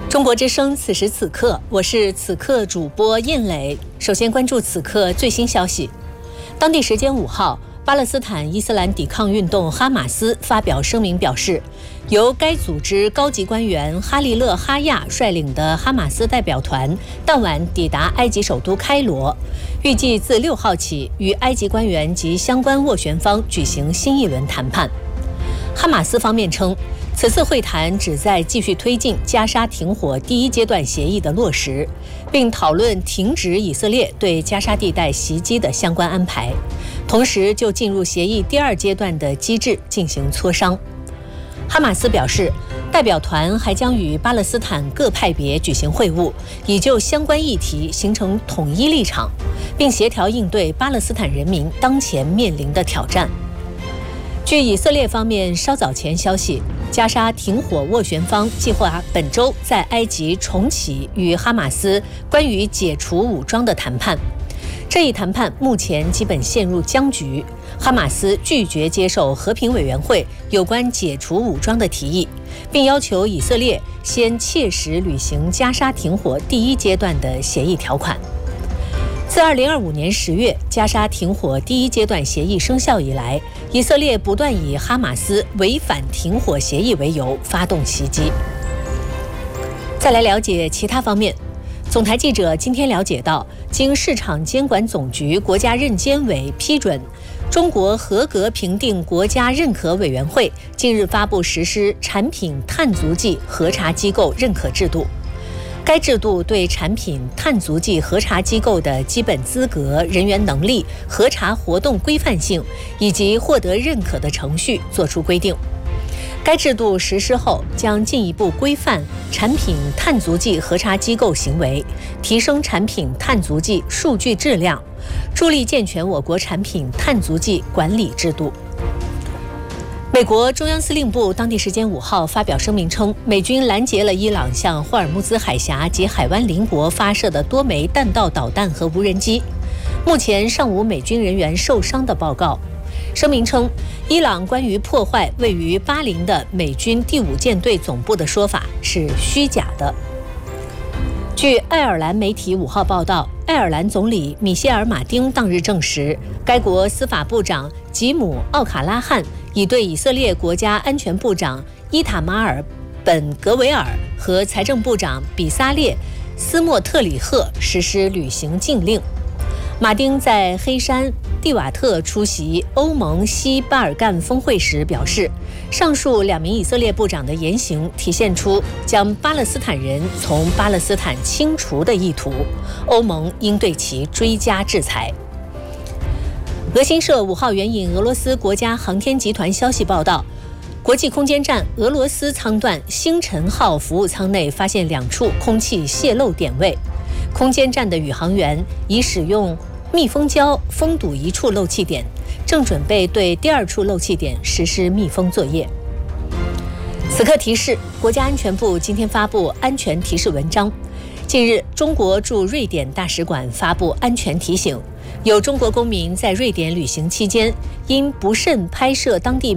中国之声，此时此刻，我是此刻主播印磊。首先关注此刻最新消息。当地时间5号，巴勒斯坦伊斯兰抵抗运动哈马斯发表声明表示，由该组织高级官员哈利勒·哈亚率领的哈马斯代表团当晚抵达埃及首都开罗，预计自6号起与埃及官员及相关斡旋方举行新一轮谈判。哈马斯方面称，此次会谈旨在继续推进加沙停火第一阶段协议的落实，并讨论停止以色列对加沙地带袭击的相关安排，同时就进入协议第2阶段的机制进行磋商。哈马斯表示，代表团还将与巴勒斯坦各派别举行会晤，以就相关议题形成统一立场，并协调应对巴勒斯坦人民当前面临的挑战。据以色列方面稍早前消息，加沙停火斡旋方计划本周在埃及重启与哈马斯关于解除武装的谈判。这一谈判目前基本陷入僵局，哈马斯拒绝接受和平委员会有关解除武装的提议，并要求以色列先切实履行加沙停火第1阶段的协议条款。自2025年10月加沙停火第1阶段协议生效以来，以色列不断以哈马斯违反停火协议为由发动袭击。再来了解其他方面，总台记者今天了解到，经市场监管总局国家认监委批准，中国合格评定国家认可委员会近日发布实施产品碳足迹核查机构认可制度。该制度对产品碳足迹核查机构的基本资格、人员能力、核查活动规范性以及获得认可的程序作出规定。该制度实施后，将进一步规范产品碳足迹核查机构行为，提升产品碳足迹数据质量，助力健全我国产品碳足迹管理制度。美国中央司令部当地时间5号发表声明称，美军拦截了伊朗向霍尔木兹海峡及海湾邻国发射的多枚弹道导弹和无人机，目前尚无美军人员受伤的报告。声明称，伊朗关于破坏位于巴林的美军第5舰队总部的说法是虚假的。据爱尔兰媒体5号报道，爱尔兰总理米歇尔·马丁当日证实，该国司法部长吉姆·奥卡拉汉已对以色列国家安全部长伊塔马尔·本·格维尔和财政部长比萨列·斯莫特里赫实施旅行禁令。马丁在黑山蒂瓦特出席欧盟西巴尔干峰会时表示，上述2名以色列部长的言行体现出将巴勒斯坦人从巴勒斯坦清除的意图，欧盟应对其追加制裁。俄新社5号援引俄罗斯国家航天集团消息报道，国际空间站俄罗斯舱段星辰号服务舱内发现2处空气泄漏点位，空间站的宇航员已使用密封胶封堵1处漏气点，正准备对第2处漏气点实施密封作业。此刻提示，国家安全部今天发布安全提示文章。近日，中国驻瑞典大使馆发布安全提醒，有中国公民在瑞典旅行期间因不慎拍摄当地